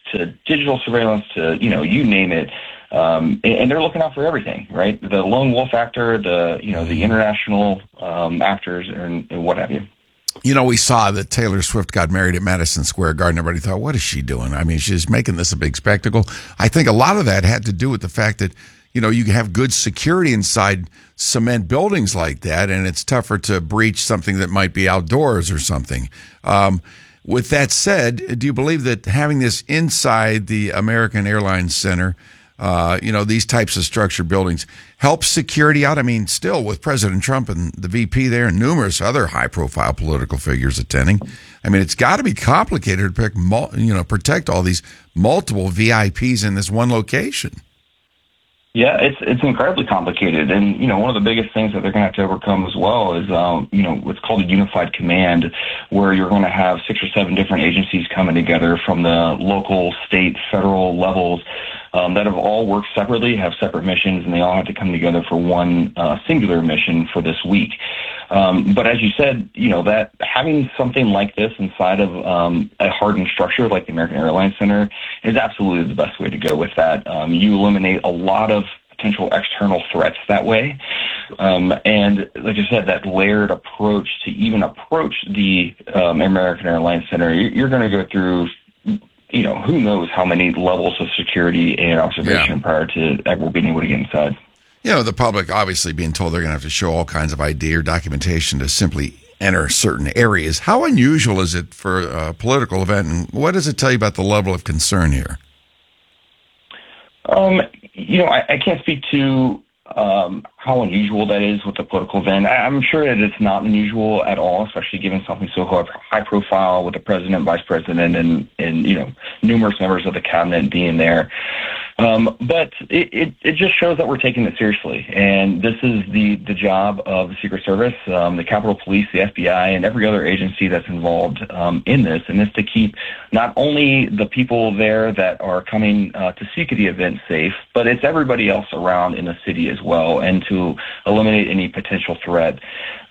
to digital surveillance to, you name it. And they're looking out for everything, right? The lone wolf actor, the international actors, and what have you. We saw that Taylor Swift got married at Madison Square Garden. Everybody thought, what is she doing? I mean, she's making this a big spectacle. I think a lot of that had to do with the fact that, you have good security inside cement buildings like that, and it's tougher to breach something that might be outdoors or something. With that said, do you believe that having this inside the American Airlines Center, these types of structured buildings help security out? I mean, still with President Trump and the VP there and numerous other high-profile political figures attending, I mean, it's got to be complicated to protect all these multiple VIPs in this one location. Yeah, it's incredibly complicated. And, one of the biggest things that they're going to have to overcome as well is, what's called a unified command, where you're going to have 6 or 7 different agencies coming together from the local, state, federal levels that have all worked separately, have separate missions, and they all have to come together for one singular mission for this week. But as you said, that having something like this inside of a hardened structure like the American Airlines Center is absolutely the best way to go with that. You eliminate a lot of potential external threats that way. And like I said, that layered approach to even approach the American Airlines Center, you're going to go through who knows how many levels of security and observation prior to ever being able to get inside. The public obviously being told they're going to have to show all kinds of ID or documentation to simply enter certain areas. How unusual is it for a political event, and what does it tell you about the level of concern here? I can't speak to how unusual that is with the political event. I'm sure that it's not unusual at all, especially given something so high profile with the president, vice president, and numerous members of the cabinet being there. But it just shows that we're taking it seriously. And this is the job of the Secret Service, the Capitol Police, the FBI, and every other agency that's involved in this. And it's to keep not only the people there that are coming to seek the event safe, but it's everybody else around in the city as well, and to eliminate any potential threat.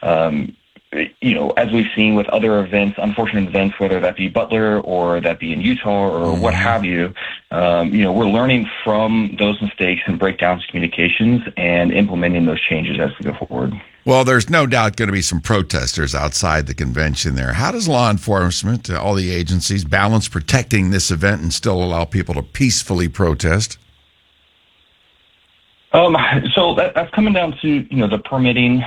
As we've seen with other events, unfortunate events, whether that be Butler or that be in Utah or what have you, we're learning from those mistakes and breakdowns in communications and implementing those changes as we go forward. Well, there's no doubt going to be some protesters outside the convention there. How does law enforcement, all the agencies, balance protecting this event and still allow people to peacefully protest? So that's coming down to, the permitting,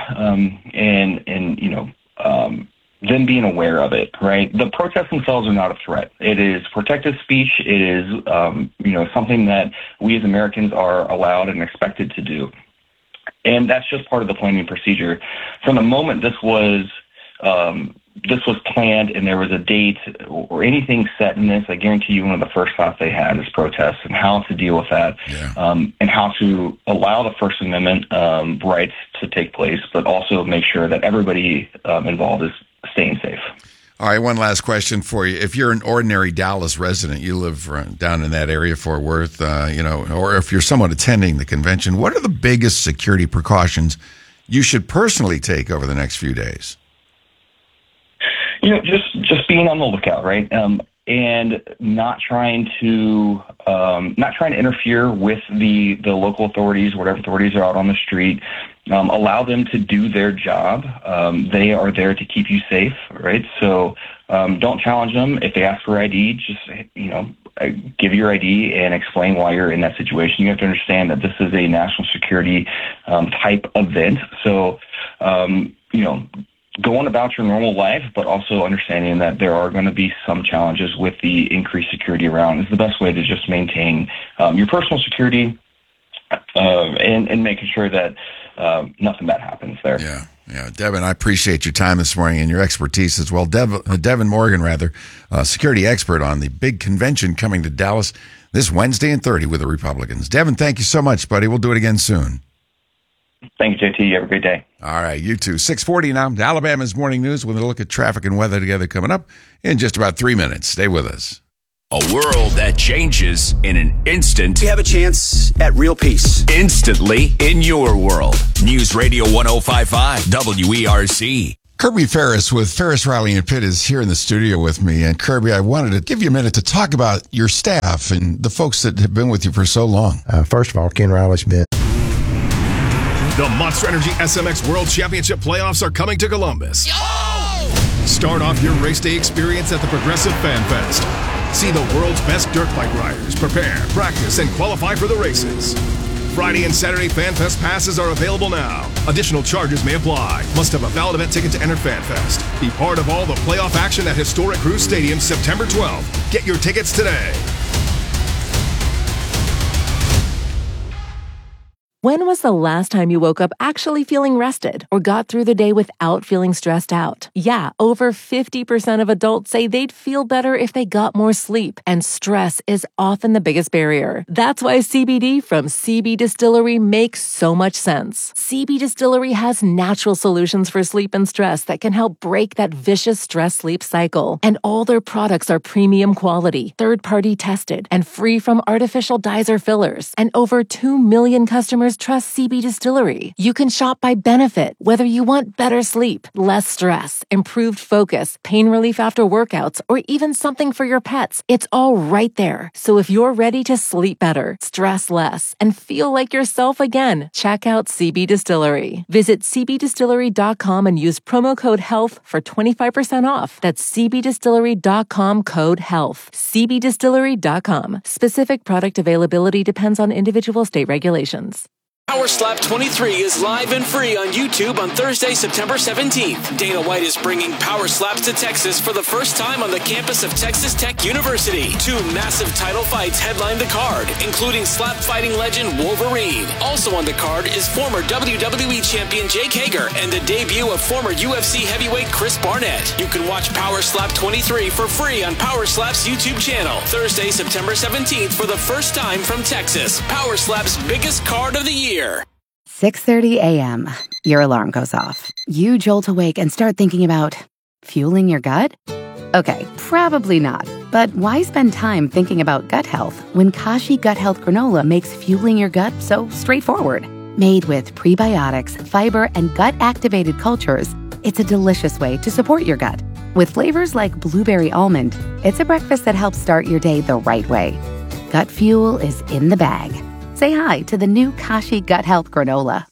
them being aware of it, right? The protests themselves are not a threat. It is protected speech. It is, something that we as Americans are allowed and expected to do. And that's just part of the planning procedure. From the moment this was planned and there was a date or anything set in this, I guarantee you one of the first thoughts they had is protests and how to deal with that, and how to allow the First Amendment rights to take place, but also make sure that everybody involved is staying safe. All right, one last question for you. If you're an ordinary Dallas resident, you live down in that area, Fort Worth, or if you're someone attending the convention, what are the biggest security precautions you should personally take over the next few days? Just being on the lookout, right? And not trying to interfere with the local authorities, whatever authorities are out on the street. Allow them to do their job. They are there to keep you safe, right? So don't challenge them. If they ask for ID, just give your ID and explain why you're in that situation. You have to understand that this is a national security type event. So go on about your normal life, but also understanding that there are going to be some challenges with the increased security around is the best way to just maintain your personal security and making sure that nothing bad happens there. Yeah. Devin, I appreciate your time this morning and your expertise as well. Devin Morgan, security expert on the big convention coming to Dallas this Wednesday and Thursday with the Republicans. Devin, thank you so much, buddy. We'll do it again soon. Thank you, JT. You have a great day. All right, you too. 6:40 now. Alabama's Morning News with a look at traffic and weather together coming up in just about 3 minutes. Stay with us. A world that changes in an instant. You have a chance at real peace. Instantly in your world. News Radio 105.5 WERC. Kirby Ferris with Ferris, Riley, and Pitt is here in the studio with me. And Kirby, I wanted to give you a minute to talk about your staff and the folks that have been with you for so long. First of all, Ken Riley's been. The Monster Energy SMX World Championship playoffs are coming to Columbus. Start off your race day experience at the Progressive Fan Fest. See the world's best dirt bike riders prepare, practice, and qualify for the races. Friday and Saturday Fan Fest passes are available now. Additional charges may apply. Must have a valid event ticket to enter Fan Fest. Be part of all the playoff action at Historic Cruise Stadium September 12th. Get your tickets today. When was the last time you woke up actually feeling rested or got through the day without feeling stressed out? Yeah, over 50% of adults say they'd feel better if they got more sleep, and stress is often the biggest barrier. That's why CBD from CB Distillery makes so much sense. CB Distillery has natural solutions for sleep and stress that can help break that vicious stress-sleep cycle. And all their products are premium quality, third-party tested, and free from artificial dyes or fillers. And over 2 million customers trust CB Distillery. You can shop by benefit, whether you want better sleep, less stress, improved focus, pain relief after workouts, or even something for your pets. It's all right there. So if you're ready to sleep better, stress less, and feel like yourself again, check out CB Distillery. Visit cbdistillery.com and use promo code HEALTH for 25% off. That's cbdistillery.com code HEALTH. cbdistillery.com. Specific product availability depends on individual state regulations. Power Slap 23 is live and free on YouTube on Thursday, September 17th. Dana White is bringing Power Slaps to Texas for the first time on the campus of Texas Tech University. 2 massive title fights headline the card, including slap fighting legend Wolverine. Also on the card is former WWE champion Jake Hager and the debut of former UFC heavyweight Chris Barnett. You can watch Power Slap 23 for free on Power Slap's YouTube channel. Thursday, September 17th for the first time from Texas. Power Slap's biggest card of the year. 6:30 a.m. Your alarm goes off. You jolt awake and start thinking about fueling your gut? Okay, probably not. But why spend time thinking about gut health when Kashi Gut Health Granola makes fueling your gut so straightforward? Made with prebiotics, fiber, and gut-activated cultures, it's a delicious way to support your gut. With flavors like blueberry almond, it's a breakfast that helps start your day the right way. Gut fuel is in the bag. Say hi to the new Kashi Gut Health Granola.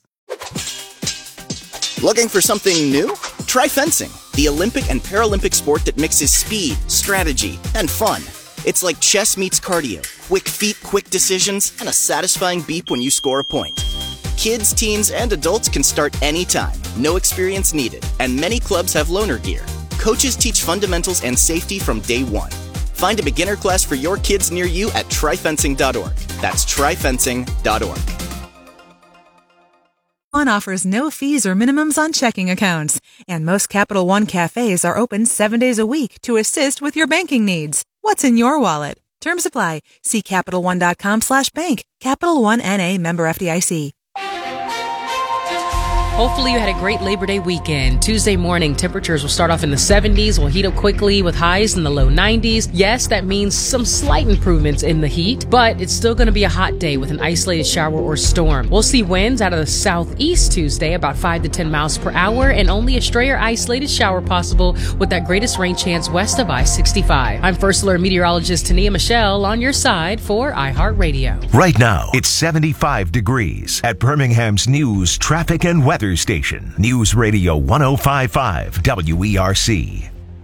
Looking for something new? Try fencing, the Olympic and Paralympic sport that mixes speed, strategy, and fun. It's like chess meets cardio, quick feet, quick decisions, and a satisfying beep when you score a point. Kids, teens, and adults can start anytime, no experience needed, and many clubs have loaner gear. Coaches teach fundamentals and safety from day one. Find a beginner class for your kids near you at tryfencing.org. That's tryfencing.org. One offers no fees or minimums on checking accounts, and most Capital One cafes are open 7 days a week to assist with your banking needs. What's in your wallet? Terms apply. See CapitalOne.com/bank. Capital One N.A. member FDIC. Hopefully you had a great Labor Day weekend. Tuesday morning, temperatures will start off in the 70s, will heat up quickly with highs in the low 90s. Yes, that means some slight improvements in the heat, but it's still going to be a hot day with an isolated shower or storm. We'll see winds out of the southeast Tuesday, about 5 to 10 miles per hour, and only a stray or isolated shower possible with that greatest rain chance west of I-65. I'm First Alert meteorologist Tania Michelle on your side for iHeartRadio. Right now, it's 75 degrees at Birmingham's news, traffic, and weather station, News Radio 105.5 WERC.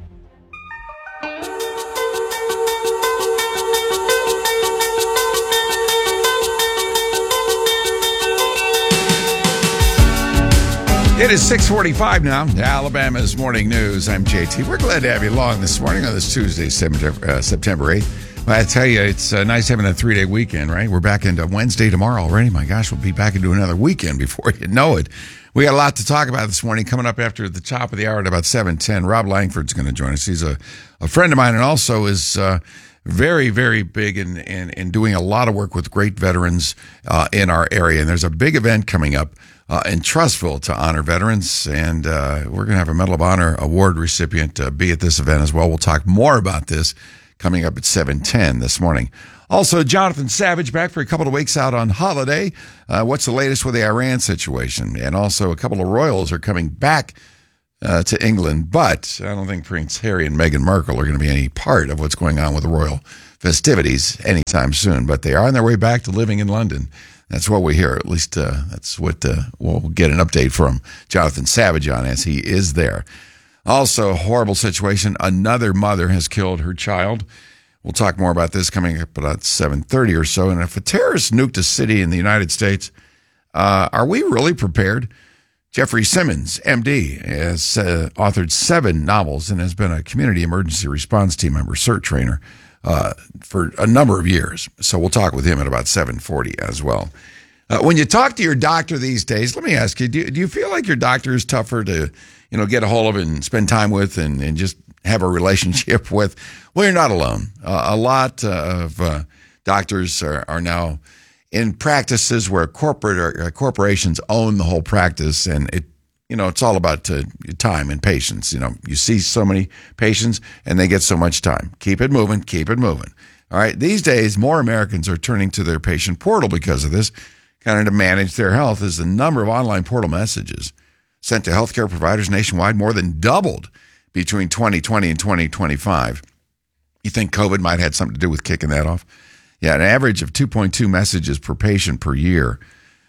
It is 6:45 now. Alabama's Morning News. I'm JT. We're glad to have you along this morning on this Tuesday, September 8th. Well, I tell you, it's nice having a 3-day weekend, right? We're back into Wednesday tomorrow already. My gosh, we'll be back into another weekend before you know it. We got a lot to talk about this morning. Coming up after the top of the hour at about 7:10, Rob Langford's going to join us. He's a friend of mine and also is very, very big in doing a lot of work with great veterans in our area. And there's a big event coming up in Trussville to honor veterans, and we're going to have a Medal of Honor award recipient be at this event as well. We'll talk more about this coming up at 7:10 this morning. Also, Jonathan Savage back for a couple of weeks out on holiday. What's the latest with the Iran situation? And also, a couple of Royals are coming back to England, but I don't think Prince Harry and Meghan Markle are going to be any part of what's going on with the royal festivities anytime soon. But they are on their way back to living in London. That's what we hear. At least that's what we'll get an update from Jonathan Savage on as he is there. Also, horrible situation. Another mother has killed her child. We'll talk more about this coming up about 7:30 or so. And if a terrorist nuked a city in the United States, are we really prepared? Jeffrey Simmons, MD, has authored 7 novels and has been a community emergency response team member, CERT trainer, for a number of years. So we'll talk with him at about 7:40 as well. When you talk to your doctor these days, let me ask you, do you feel like your doctor is tougher to get a hold of and spend time with and just have a relationship with? Well, you're not alone. A lot of doctors are now in practices where corporations own the whole practice, and it's all about time and patience. You see so many patients, and they get so much time. Keep it moving, keep it moving. All right. These days, more Americans are turning to their patient portal because of this, kind of to manage their health, as the number of online portal messages sent to healthcare providers nationwide more than doubled between 2020 and 2025. You think COVID might have had something to do with kicking that off? Yeah, an average of 2.2 messages per patient per year.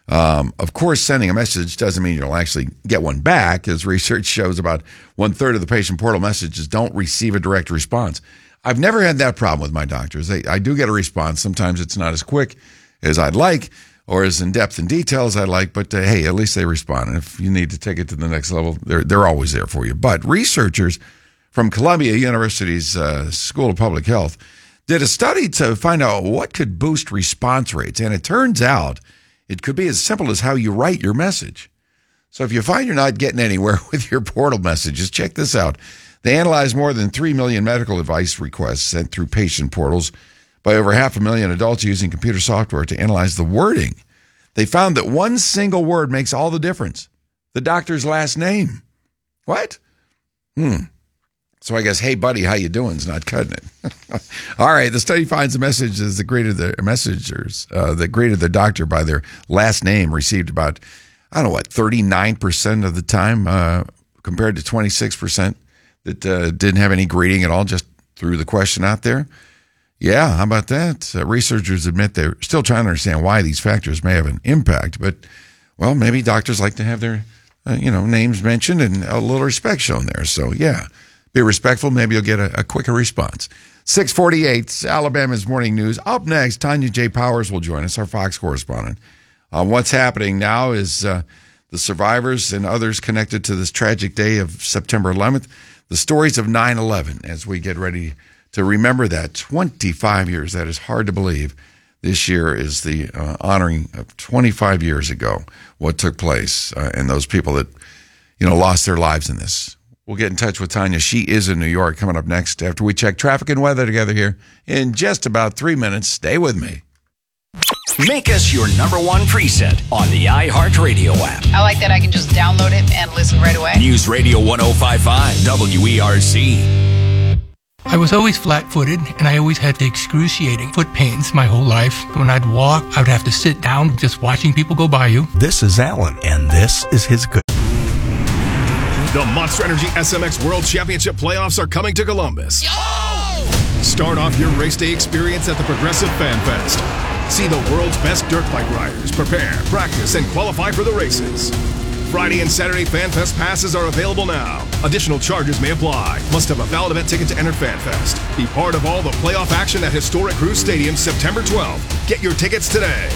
Of course, sending a message doesn't mean you'll actually get one back, as research shows about 1/3 of the patient portal messages don't receive a direct response. I've never had that problem with my doctors. I do get a response. Sometimes it's not as quick as I'd like or as in-depth and detail as I'd like, but hey, at least they respond. And if you need to take it to the next level, they're always there for you. But researchers from Columbia University's School of Public Health did a study to find out what could boost response rates. And it turns out it could be as simple as how you write your message. So if you find you're not getting anywhere with your portal messages, check this out. They analyzed more than 3 million medical advice requests sent through patient portals by over 500,000 adults using computer software to analyze the wording. They found that one single word makes all the difference. The doctor's last name. What? So I guess, hey, buddy, how you doing is not cutting it. All right, the study finds the messages that greeted the messengers, that greeted the doctor by their last name received about, 39% of the time compared to 26% that didn't have any greeting at all, just threw the question out there. Yeah, how about that? Researchers admit they're still trying to understand why these factors may have an impact, but, well, maybe doctors like to have their, names mentioned and a little respect shown there. So, yeah. Be respectful. Maybe you'll get a quicker response. 6:48, Alabama's Morning News. Up next, Tanya J. Powers will join us, our Fox correspondent. What's happening now is the survivors and others connected to this tragic day of September 11th, the stories of 9/11, as we get ready to remember that 25 years. That is hard to believe. This year is the honoring of 25 years ago, what took place, and those people that, lost their lives in this. We'll get in touch with Tanya. She is in New York, coming up next after we check traffic and weather together here in just about 3 minutes. Stay with me. Make us your number 1 preset on the iHeartRadio app. I like that I can just download it and listen right away. News Radio 105.5 WERC. I was always flat-footed, and I always had the excruciating foot pains my whole life. When I'd walk, I would have to sit down just watching people go by you. This is Alan, and this is his good. The Monster Energy SMX World Championship playoffs are coming to Columbus. Start off your race day experience at the Progressive Fan Fest. See the world's best dirt bike riders prepare, practice, and qualify for the races. Friday and Saturday Fan Fest passes are available now. Additional charges may apply. Must have a valid event ticket to enter Fan Fest. Be part of all the playoff action at historic Cruise Stadium September 12th. Get your tickets today.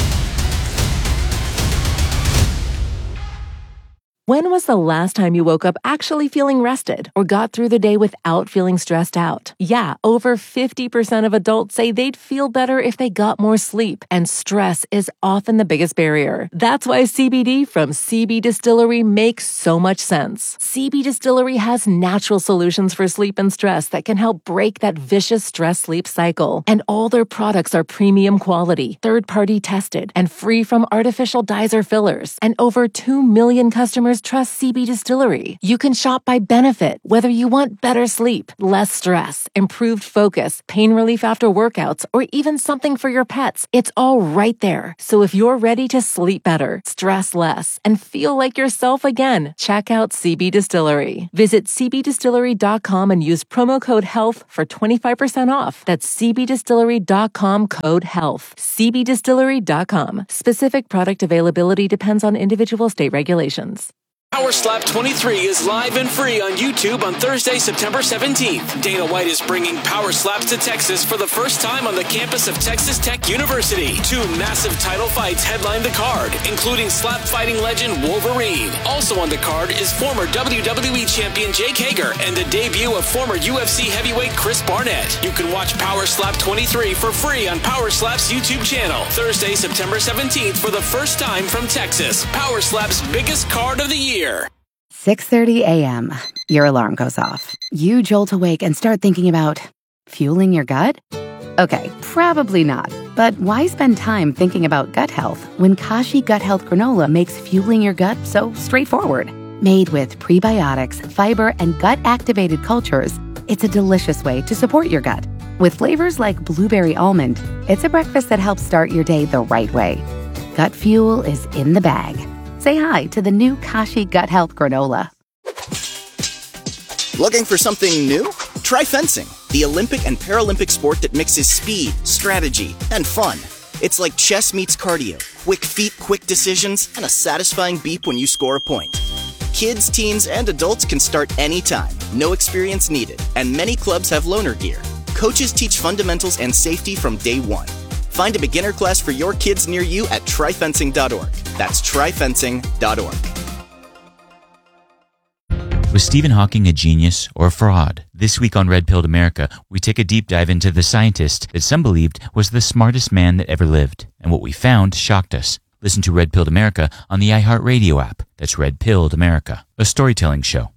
When was the last time you woke up actually feeling rested or got through the day without feeling stressed out? Yeah, over 50% of adults say they'd feel better if they got more sleep, and stress is often the biggest barrier. That's why CBD from CB Distillery makes so much sense. CB Distillery has natural solutions for sleep and stress that can help break that vicious stress-sleep cycle. And all their products are premium quality, third-party tested, and free from artificial dyes or fillers. And over 2 million customers customers trust CB Distillery. You can shop by benefit, whether you want better sleep, less stress, improved focus, pain relief after workouts, or even something for your pets. It's all right there. So if you're ready to sleep better, stress less, and feel like yourself again, check out CB Distillery. Visit cbdistillery.com and use promo code HEALTH for 25% off. That's cbdistillery.com, code HEALTH. cbdistillery.com. Specific product availability depends on individual state regulations. Power Slap 23 is live and free on YouTube on Thursday, September 17th. Dana White is bringing Power Slaps to Texas for the first time on the campus of Texas Tech University. 2 massive title fights headline the card, including slap fighting legend Wolverine. Also on the card is former WWE champion Jake Hager and the debut of former UFC heavyweight Chris Barnett. You can watch Power Slap 23 for free on Power Slap's YouTube channel. Thursday, September 17th for the first time from Texas. Power Slap's biggest card of the year. 6:30 a.m. Your alarm goes off. You jolt awake and start thinking about fueling your gut? Okay, probably not. But why spend time thinking about gut health when Kashi Gut Health Granola makes fueling your gut so straightforward? Made with prebiotics, fiber, and gut-activated cultures, it's a delicious way to support your gut. With flavors like blueberry almond, it's a breakfast that helps start your day the right way. Gut fuel is in the bag. Say hi to the new Kashi Gut Health Granola. Looking for something new? Try fencing, the Olympic and Paralympic sport that mixes speed, strategy, and fun. It's like chess meets cardio, quick feet, quick decisions, and a satisfying beep when you score a point. Kids, teens, and adults can start anytime, no experience needed, and many clubs have loaner gear. Coaches teach fundamentals and safety from day one. Find a beginner class for your kids near you at tryfencing.org. That's tryfencing.org. Was Stephen Hawking a genius or a fraud? This week on Red Pilled America, we take a deep dive into the scientist that some believed was the smartest man that ever lived. And what we found shocked us. Listen to Red Pilled America on the iHeartRadio app. That's Red Pilled America, a storytelling show.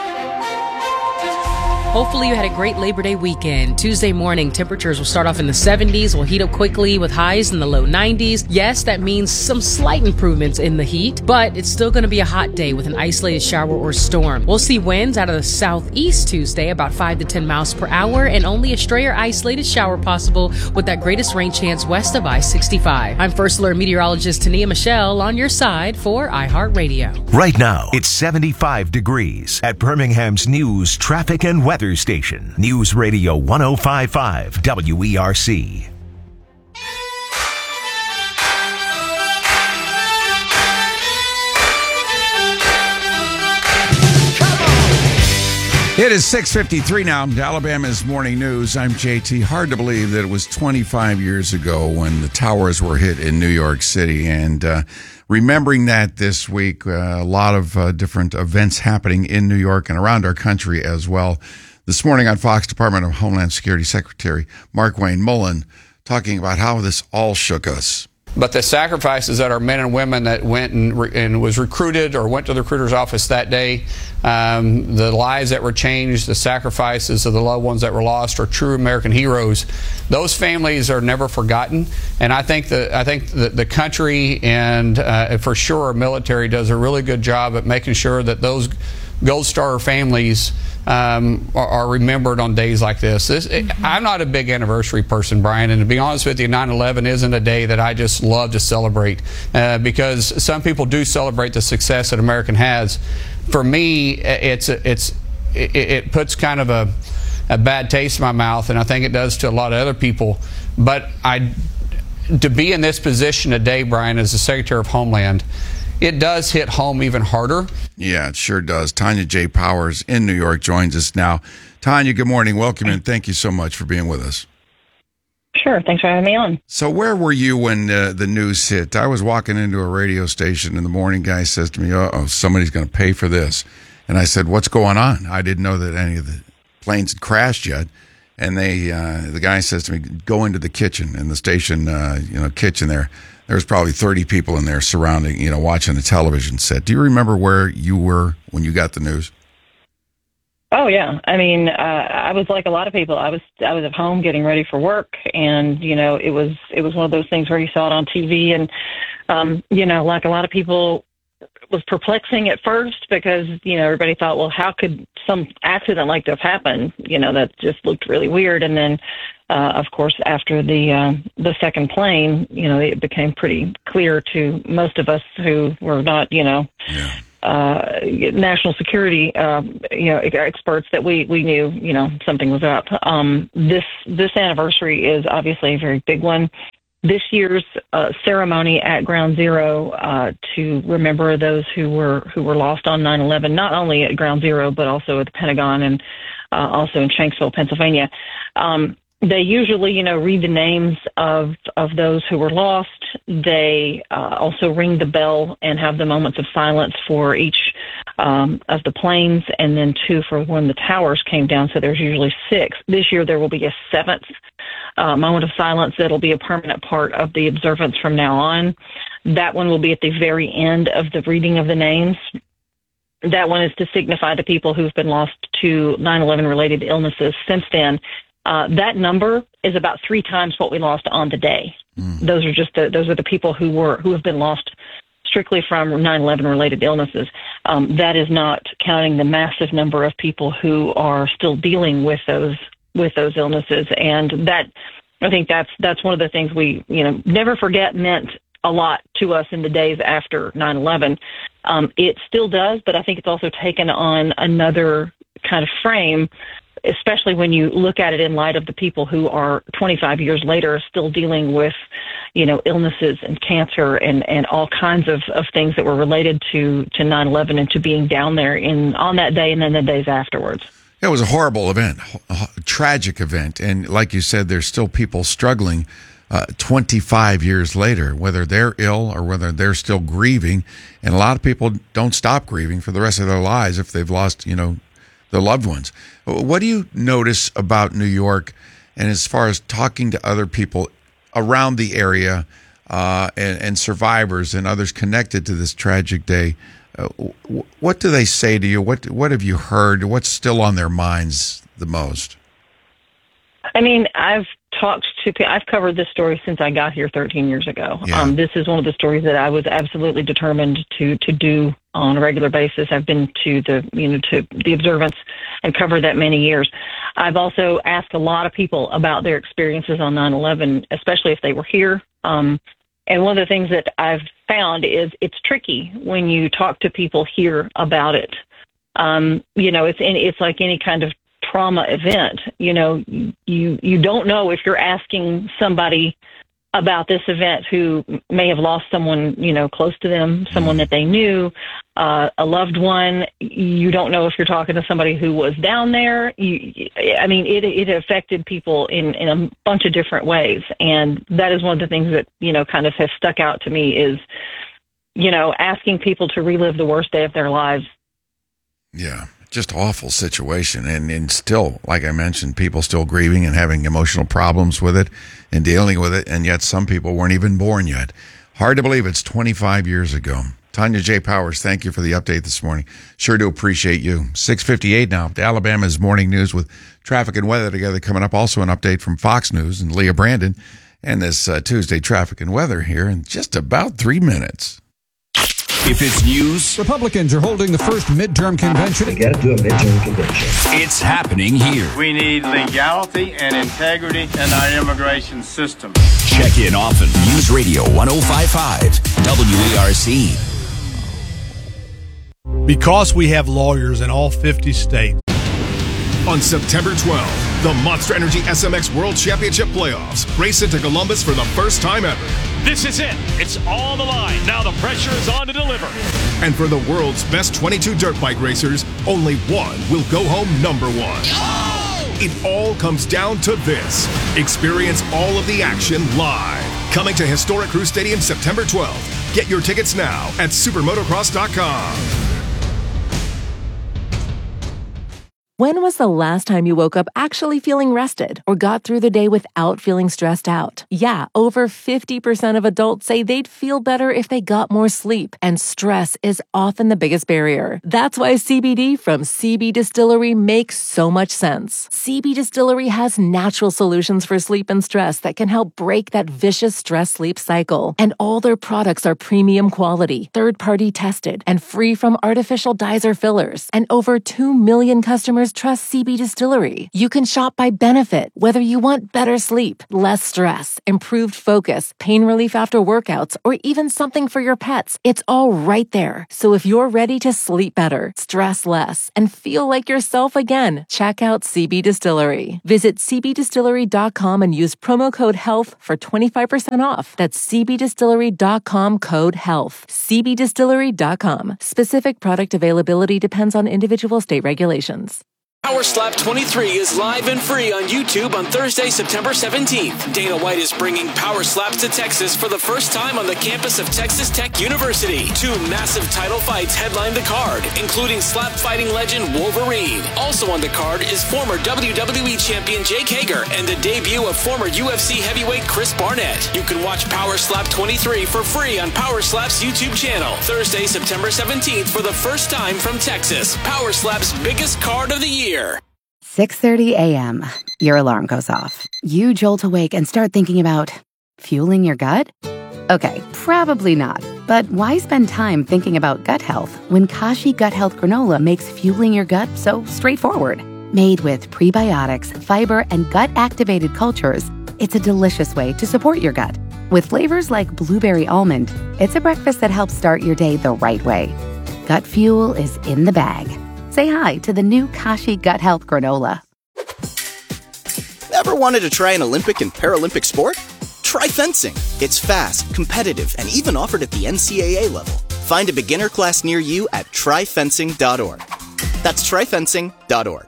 Hopefully you had a great Labor Day weekend. Tuesday morning, temperatures will start off in the 70s, will heat up quickly with highs in the low 90s. Yes, that means some slight improvements in the heat, but it's still going to be a hot day with an isolated shower or storm. We'll see winds out of the southeast Tuesday, about 5 to 10 miles per hour, and only a stray or isolated shower possible with that greatest rain chance west of I-65. I'm First Alert meteorologist Tania Michelle on your side for iHeartRadio. Right now, it's 75 degrees at Birmingham's news, traffic, and weather station. News Radio 105.5 WERC. It is 6:53 now. Alabama's Morning News. I'm JT. Hard to believe that it was 25 years ago when the towers were hit in New York City. And remembering that this week, a lot of different events happening in New York and around our country as well. This morning on Fox, Department of Homeland Security Secretary Markwayne Mullin talking about how this all shook us. But the sacrifices that our men and women that went and was recruited or went to the recruiter's office that day, the lives that were changed, the sacrifices of the loved ones that were lost are true American heroes. Those families are never forgotten. And I think the country and for sure our military does a really good job at making sure that those Gold Star families are remembered on days like this. I'm not a big anniversary person, Brian, and to be honest with you, 9/11 isn't a day that I just love to celebrate because some people do celebrate the success that America has. For me, it puts kind of a bad taste in my mouth, and I think it does to a lot of other people. But to be in this position today, Brian, as the Secretary of Homeland, it does hit home even harder. Yeah, it sure does. Tanya J. Powers in New York joins us now. Tanya, good morning. Welcome, and thank you so much for being with us. Sure. Thanks for having me on. So where were you when the news hit? I was walking into a radio station, and the morning guy says to me, uh-oh, somebody's going to pay for this. And I said, what's going on? I didn't know that any of the planes had crashed yet. And the guy says to me, go into the kitchen, in the station kitchen there. There's probably 30 people in there surrounding, watching the television set. Do you remember where you were when you got the news? Oh yeah, I mean, I was like a lot of people. I was at home getting ready for work, and it was one of those things where you saw it on TV, and like a lot of people, was perplexing at first because, everybody thought, well, how could some accident like this happen? That just looked really weird. And then, of course, after the second plane, it became pretty clear to most of us who were not, national security, experts that we knew, something was up. This anniversary is obviously a very big one. This year's ceremony at Ground Zero to remember those who were lost on 9/11, not only at Ground Zero but also at the Pentagon and also in Shanksville, Pennsylvania. They usually, read the names of those who were lost. They also ring the bell and have the moments of silence for each of the planes, and then 2 for when the towers came down. So there's usually 6. This year there will be a 7th moment of silence that'll be a permanent part of the observance from now on. That one will be at the very end of the reading of the names. That one is to signify the people who've been lost to 9/11 related illnesses since then. That number is about 3 times what we lost on the day. Those are the people who have been lost strictly from 9/11 related illnesses. That is not counting the massive number of people who are still dealing with those illnesses. And that, I think that's one of the things we, never forget meant a lot to us in the days after 9/11. It still does, but I think it's also taken on another kind of frame, especially when you look at it in light of the people who are 25 years later still dealing with, illnesses and cancer and all kinds of things that were related to 9/11 and to being down there on that day and then the days afterwards. It was a horrible event, a tragic event. And like you said, there's still people struggling 25 years later, whether they're ill or whether they're still grieving. And a lot of people don't stop grieving for the rest of their lives if they've lost, their loved ones. What do you notice about New York, and as far as talking to other people around the area and survivors and others connected to this tragic day? What do they say to you? What have you heard? What's still on their minds the most? I mean, I've covered this story since I got here 13 years ago. Yeah. This is one of the stories that I was absolutely determined to do on a regular basis. I've been to the observance and covered that many years. I've also asked a lot of people about their experiences on 9/11, especially if they were here. And one of the things that I've found is it's tricky when you talk to people here about it. It's like any kind of trauma event. You don't know if you're asking somebody about this event who may have lost someone, close to them, someone that they knew, a loved one. You don't know if you're talking to somebody who was down there. It affected people in a bunch of different ways. And that is one of the things that, kind of has stuck out to me is, asking people to relive the worst day of their lives. Yeah. Just awful situation. And still, like I mentioned, people still grieving and having emotional problems with it and dealing with it. And yet some people weren't even born yet. Hard to believe it's 25 years ago. Tanya J. Powers, thank you for the update this morning. Sure do appreciate you. 6:58 now. Alabama's Morning News with traffic and weather together coming up. Also an update from Fox News and Leah Brandon. And this Tuesday traffic and weather here in just about 3 minutes. If it's news, Republicans are holding the first midterm convention. We got to do a midterm convention. It's happening here. We need legality and integrity in our immigration system. Check in often. News Radio 105.5 WERC. Because we have lawyers in all 50 states. On September 12th, the Monster Energy SMX World Championship Playoffs race into Columbus for the first time ever. This is it. It's all the line. Now the pressure is on to deliver. And for the world's best 22 dirt bike racers, only one will go home number one. Oh! It all comes down to this. Experience all of the action live. Coming to Historic Crew Stadium September 12th. Get your tickets now at supermotocross.com. When was the last time you woke up actually feeling rested or got through the day without feeling stressed out? Yeah, over 50% of adults say they'd feel better if they got more sleep, and stress is often the biggest barrier. That's why CBD from CB Distillery makes so much sense. CB Distillery has natural solutions for sleep and stress that can help break that vicious stress-sleep cycle. And all their products are premium quality, third-party tested, and free from artificial dyes or fillers. And over 2 million customers trust CB Distillery. You can shop by benefit, whether you want better sleep, less stress, improved focus, pain relief after workouts, or even something for your pets. It's all right there. So if you're ready to sleep better, stress less, and feel like yourself again, check out CB Distillery. Visit cbdistillery.com and use promo code HEALTH for 25% off. That's cbdistillery.com code HEALTH. cbdistillery.com. Specific product availability depends on individual state regulations. Power Slap 23 is live and free on YouTube on Thursday, September 17th. Dana White is bringing Power Slaps to Texas for the first time on the campus of Texas Tech University. 2 massive title fights headline the card, including slap fighting legend Wolverine. Also on the card is former WWE champion Jake Hager and the debut of former UFC heavyweight Chris Barnett. You can watch Power Slap 23 for free on Power Slap's YouTube channel. Thursday, September 17th for the first time from Texas. Power Slap's biggest card of the year. 6:30 a.m. Your alarm goes off. You jolt awake and start thinking about fueling your gut? Okay, probably not. But why spend time thinking about gut health when Kashi Gut Health Granola makes fueling your gut so straightforward? Made with prebiotics, fiber, and gut-activated cultures, it's a delicious way to support your gut. With flavors like blueberry almond, it's a breakfast that helps start your day the right way. Gut fuel is in the bag. Say hi to the new Kashi Gut Health Granola. Ever wanted to try an Olympic and Paralympic sport? Try fencing. It's fast, competitive, and even offered at the NCAA level. Find a beginner class near you at tryfencing.org. That's tryfencing.org.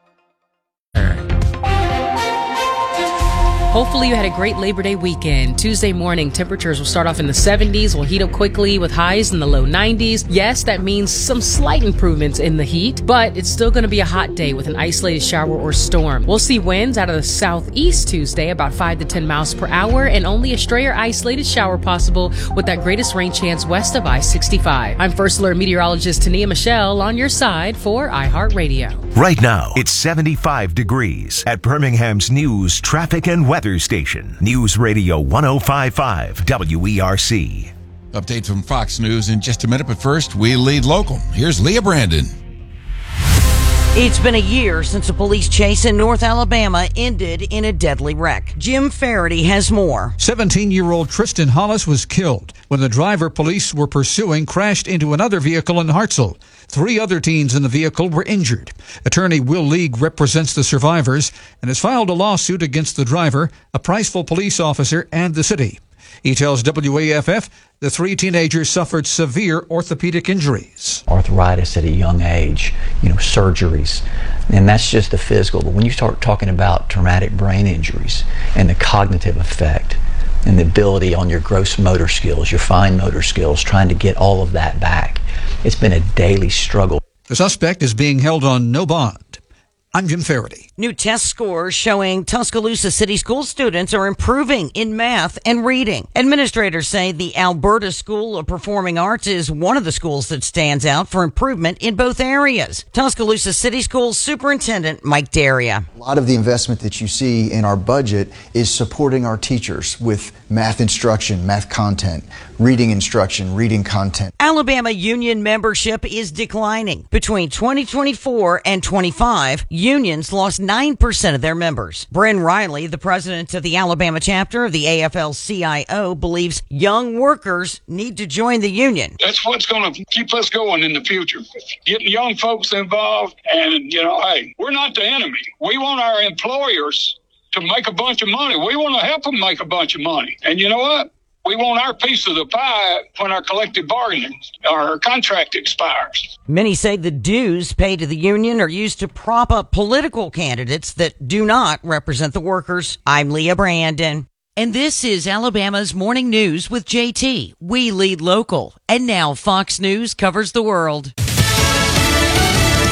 Hopefully you had a great Labor Day weekend. Tuesday morning, temperatures will start off in the 70s, will heat up quickly with highs in the low 90s. Yes, that means some slight improvements in the heat, but it's still going to be a hot day with an isolated shower or storm. We'll see winds out of the southeast Tuesday, about 5 to 10 miles per hour, and only a stray or isolated shower possible with that greatest rain chance west of I-65. I'm First Alert meteorologist Tania Michelle on your side for iHeartRadio. Right now, it's 75 degrees at Birmingham's news, traffic, and weather station. News Radio 105.5 WERC. Update from Fox News in just a minute, but first, we lead local. Here's Leah Brandon. It's been a year since a police chase in North Alabama ended in a deadly wreck. Jim Faraday has more. 17-year-old Tristan Hollis was killed when the driver police were pursuing crashed into another vehicle in Hartselle. 3 other teens in the vehicle were injured. Attorney Will League represents the survivors and has filed a lawsuit against the driver, a Priceville police officer, and the city. He tells WAFF the 3 teenagers suffered severe orthopedic injuries. Arthritis at a young age, surgeries, and that's just the physical. But when you start talking about traumatic brain injuries and the cognitive effect and the ability on your gross motor skills, your fine motor skills, trying to get all of that back, it's been a daily struggle. The suspect is being held on no bond. I'm Jim Faraday. New test scores showing Tuscaloosa City School students are improving in math and reading. Administrators say the Alberta School of Performing Arts is one of the schools that stands out for improvement in both areas. Tuscaloosa City Schools Superintendent Mike Daria. A lot of the investment that you see in our budget is supporting our teachers with math instruction, math content, reading instruction, reading content. Alabama union membership is declining. Between 2024 and 25, unions lost 9% of their members. Bren Riley, the president of the Alabama chapter of the AFL-CIO, believes young workers need to join the union. That's what's going to keep us going in the future. Getting young folks involved, and, hey, we're not the enemy. We want our employers to make a bunch of money. We want to help them make a bunch of money. And you know what? We want our piece of the pie when our collective bargaining, our contract expires. Many say the dues paid to the union are used to prop up political candidates that do not represent the workers. I'm Leah Brandon. And this is Alabama's Morning News with JT. We lead local. And now Fox News covers the world.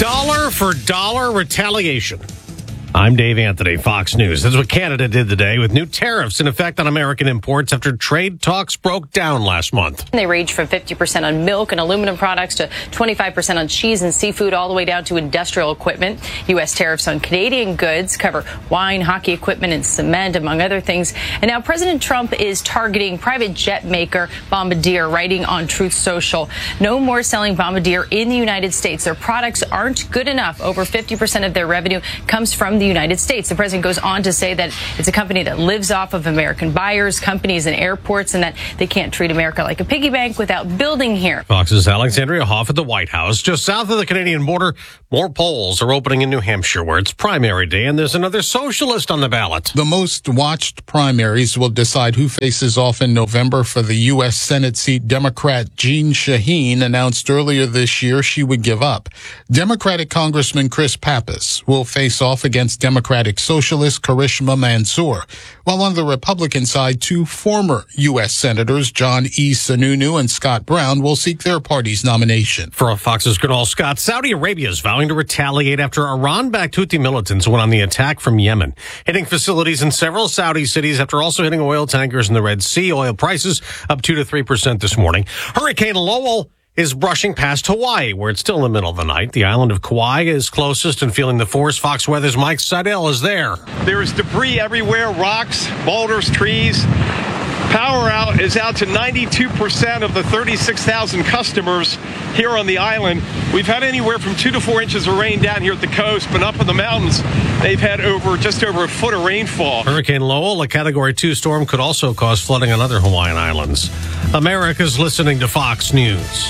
Dollar for dollar retaliation. I'm Dave Anthony, Fox News. That's what Canada did today with new tariffs in effect on American imports after trade talks broke down last month. They range from 50% on milk and aluminum products to 25% on cheese and seafood, all the way down to industrial equipment. U.S. tariffs on Canadian goods cover wine, hockey equipment, and cement, among other things. And now President Trump is targeting private jet maker Bombardier, writing on Truth Social. No more selling Bombardier in the United States. Their products aren't good enough. Over 50% of their revenue comes from the United States. The president goes on to say that it's a company that lives off of American buyers, companies, and airports, and that they can't treat America like a piggy bank without building here. Fox's Alexandria Hoff at the White House. Just south of the Canadian border, more polls are opening in New Hampshire, where it's primary day, and there's another socialist on the ballot. The most watched primaries will decide who faces off in November for the U.S. Senate seat. Democrat Jeanne Shaheen announced earlier this year she would give up. Democratic Congressman Chris Pappas will face off against Democratic Socialist Karishma Mansour, while on the Republican side, two former U.S. Senators, John E. Sununu and Scott Brown, will seek their party's nomination. For Fox's Kunal Scott, Saudi Arabia is vowing to retaliate after Iran-backed Houthi militants went on the attack from Yemen, hitting facilities in several Saudi cities after also hitting oil tankers in the Red Sea. Oil prices up 2 to 3% this morning. Hurricane Lowell is brushing past Hawaii, where it's still in the middle of the night. The island of Kauai is closest and feeling the force. Fox Weather's Mike Seidel is there. There is debris everywhere, rocks, boulders, trees. Power out is out to 92% of the 36,000 customers here on the island. We've had anywhere from 2 to 4 inches of rain down here at the coast, but up in the mountains, they've had just over a foot of rainfall. Hurricane Lowell, a Category 2 storm, could also cause flooding on other Hawaiian islands. America's listening to Fox News.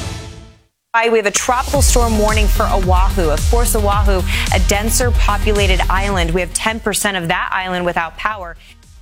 We have a tropical storm warning for Oahu. Of course, Oahu, a denser populated island. We have 10% of that island without power.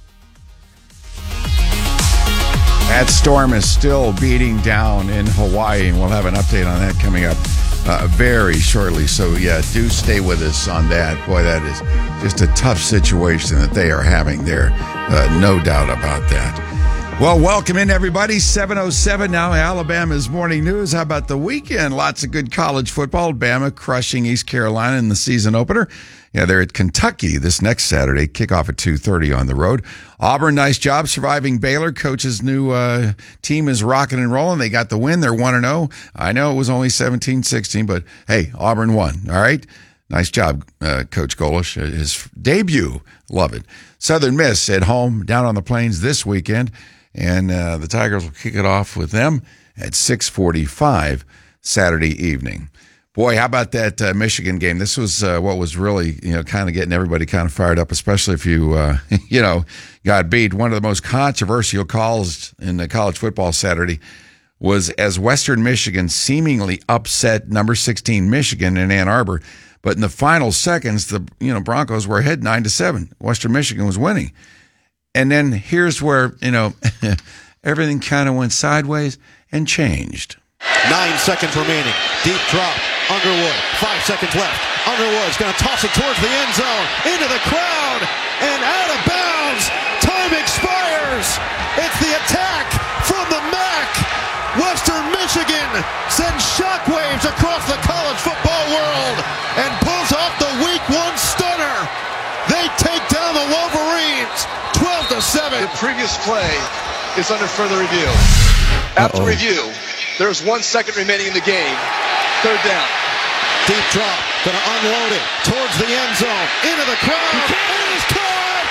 That storm is still beating down in Hawaii, and we'll have an update on that coming up very shortly. So, yeah, do stay with us on that. Boy, that is just a tough situation that they are having there. No doubt about that. Well, welcome in, everybody. 7:07 now, Alabama's Morning News. How about the weekend? Lots of good college football. Bama crushing East Carolina in the season opener. Yeah, they're at Kentucky this next Saturday. Kickoff at 2:30 on the road. Auburn, nice job surviving Baylor. Coach's new team is rocking and rolling. They got the win. They're 1-0. I know it was only 17-16, but hey, Auburn won. All right? Nice job, Coach Golish. His debut. Love it. Southern Miss at home down on the plains this weekend. And the Tigers will kick it off with them at 6:45 Saturday evening. Boy, how about that Michigan game? This was what was really, kind of getting everybody kind of fired up, especially if you, got beat. One of the most controversial calls in the college football Saturday was as Western Michigan seemingly upset number 16 Michigan in Ann Arbor. But in the final seconds, the Broncos were ahead 9-7. Western Michigan was winning. And then here's where, everything kind of went sideways and changed. 9 seconds remaining. Deep drop. Underwood. 5 seconds left. Underwood's going to toss it towards the end zone. Into the crowd. And out of bounds. Time expires. It's the attack from the MAC. Western Michigan sends shockwaves across the college football world and pulls off the Week 1 stunner. They take down the Wolverines 12-7. The previous play is under further review. After review, there's 1 second remaining in the game. Third down. Deep drop. Going to unload it towards the end zone. Into the crowd. It is caught.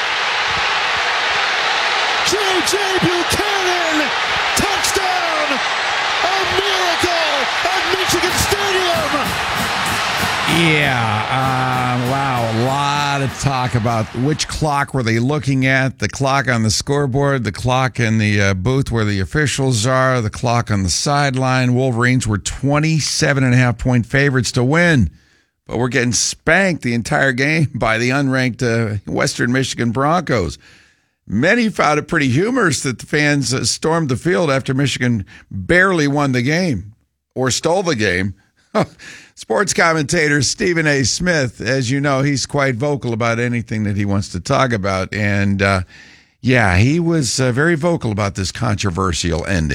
J.J. Buchanan. Touchdown. A miracle at Michigan Stadium. Yeah, wow, a lot of talk about which clock were they looking at, the clock on the scoreboard, the clock in the booth where the officials are, the clock on the sideline. Wolverines were 27.5-point favorites to win, but we're getting spanked the entire game by the unranked Western Michigan Broncos. Many found it pretty humorous that the fans stormed the field after Michigan barely won the game or stole the game. Sports commentator Stephen A. Smith, as you know, he's quite vocal about anything that he wants to talk about. And, he was very vocal about this controversial ending.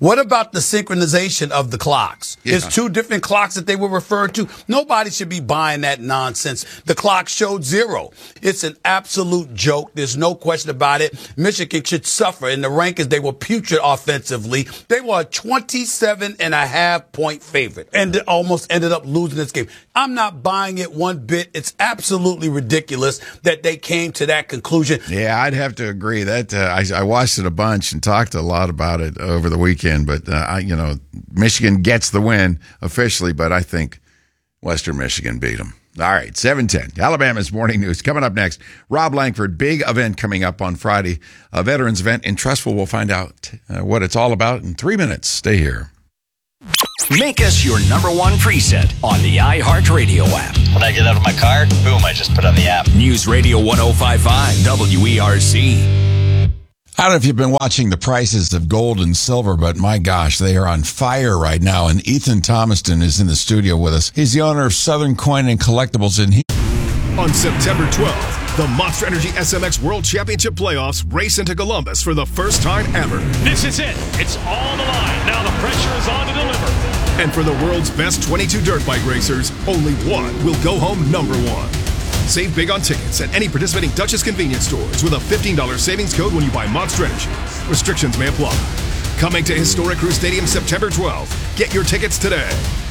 What about the synchronization of the clocks? Yeah. It's two different clocks that they were referred to. Nobody should be buying that nonsense. The clock showed 0. It's an absolute joke. There's no question about it. Michigan should suffer. In the rankings, they were putrid offensively. They were a 27.5-point favorite and almost ended up losing this game. I'm not buying it one bit. It's absolutely ridiculous that they came to that conclusion. Yeah, I'd have to agree. That I watched it a bunch and talked a lot about it over the weekend. But Michigan gets the win officially. But I think Western Michigan beat them. All right, 7:10. Alabama's Morning News coming up next. Rob Langford, big event coming up on Friday, a veterans event in Trustful. We'll find out what it's all about in 3 minutes. Stay here. Make us your number one preset on the iHeartRadio app. When I get out of my car, boom, I just put on the app. News Radio 105.5 WERC. I don't know if you've been watching the prices of gold and silver, but my gosh, they are on fire right now. And Ethan Thomaston is in the studio with us. He's the owner of Southern Coin and Collectibles. And on September 12th, the Monster Energy SMX World Championship playoffs race into Columbus for the first time ever. This is it. It's all on the line. Now the pressure is on to deliver. And for the world's best 22 dirt bike racers, only one will go home number one. Save big on tickets at any participating Duchess convenience stores with a $15 savings code when you buy Monster Energy. Restrictions may apply. Coming to Historic Crew Stadium September 12th. Get your tickets today.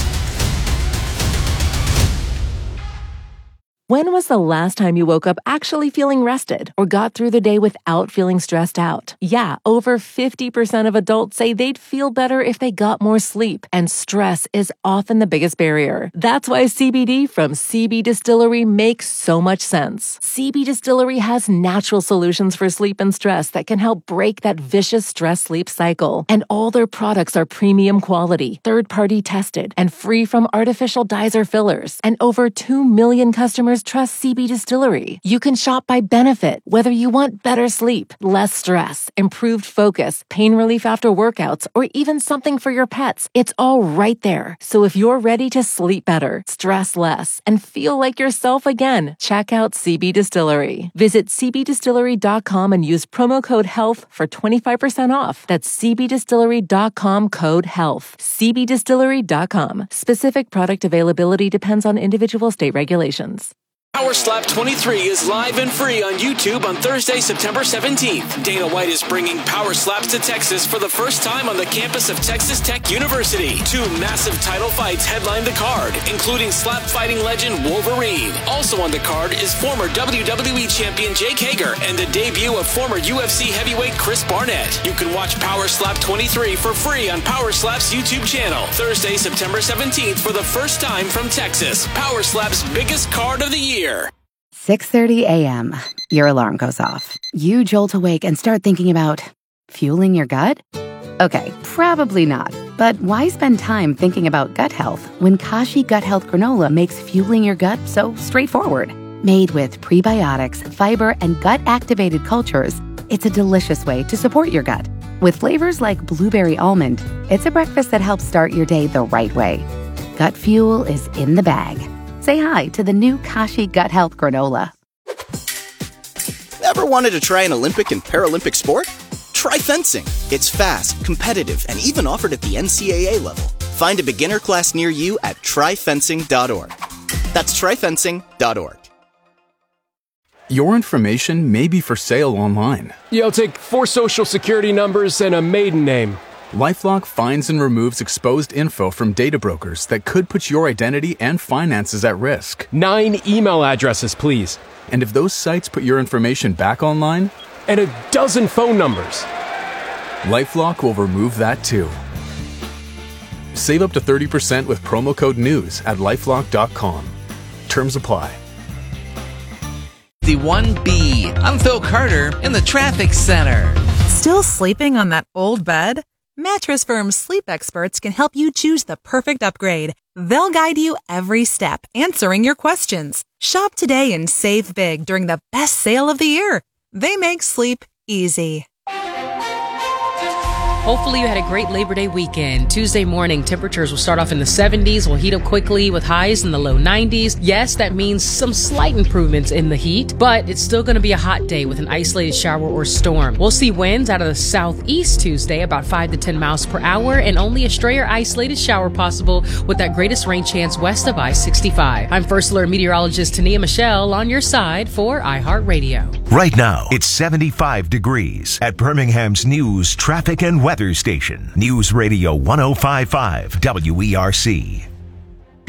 When was the last time you woke up actually feeling rested or got through the day without feeling stressed out? Yeah, over 50% of adults say they'd feel better if they got more sleep, and stress is often the biggest barrier. That's why CBD from CB Distillery makes so much sense. CB Distillery has natural solutions for sleep and stress that can help break that vicious stress-sleep cycle. And all their products are premium quality, third-party tested, and free from artificial dyes or fillers. And over 2 million customers trust CB Distillery. You can shop by benefit, whether you want better sleep, less stress, improved focus, pain relief after workouts, or even something for your pets. It's all right there. So if you're ready to sleep better, stress less, and feel like yourself again, check out CB Distillery. Visit cbdistillery.com and use promo code HEALTH for 25% off. That's cbdistillery.com code HEALTH. cbdistillery.com. Specific product availability depends on individual state regulations. Power Slap 23 is live and free on YouTube on Thursday, September 17th. Dana White is bringing Power Slaps to Texas for the first time on the campus of Texas Tech University. 2 massive title fights headline the card, including slap fighting legend Wolverine. Also on the card is former WWE champion Jake Hager and the debut of former UFC heavyweight Chris Barnett. You can watch Power Slap 23 for free on Power Slap's YouTube channel. Thursday, September 17th for the first time from Texas. Power Slap's biggest card of the year. 6:30 a.m. Your alarm goes off. You jolt awake and start thinking about fueling your gut? Okay, probably not. But why spend time thinking about gut health when Kashi Gut Health Granola makes fueling your gut so straightforward? Made with prebiotics, fiber, and gut-activated cultures, it's a delicious way to support your gut. With flavors like blueberry almond, it's a breakfast that helps start your day the right way. Gut fuel is in the bag. Say hi to the new Kashi Gut Health Granola. Ever wanted to try an Olympic and Paralympic sport? Try fencing. It's fast, competitive, and even offered at the NCAA level. Find a beginner class near you at tryfencing.org. That's tryfencing.org. Your information may be for sale online. Yeah, I'll take 4 social security numbers and a maiden name. LifeLock finds and removes exposed info from data brokers that could put your identity and finances at risk. 9 email addresses, please. And if those sites put your information back online? And a dozen phone numbers. LifeLock will remove that too. Save up to 30% with promo code NEWS at LifeLock.com. Terms apply. The 1B. I'm Phil Carter in the traffic center. Still sleeping on that old bed? Mattress Firm's sleep experts can help you choose the perfect upgrade. They'll guide you every step, answering your questions. Shop today and save big during the best sale of the year. They make sleep easy. Hopefully you had a great Labor Day weekend. Tuesday morning, temperatures will start off in the 70s, will heat up quickly with highs in the low 90s. Yes, that means some slight improvements in the heat, but it's still going to be a hot day with an isolated shower or storm. We'll see winds out of the southeast Tuesday, about 5 to 10 miles per hour, and only a stray or isolated shower possible with that greatest rain chance west of I-65. I'm First Alert meteorologist Tania Michelle on your side for iHeartRadio. Right now, it's 75 degrees at Birmingham's news, traffic, and weather station. News Radio 105.5 WERC.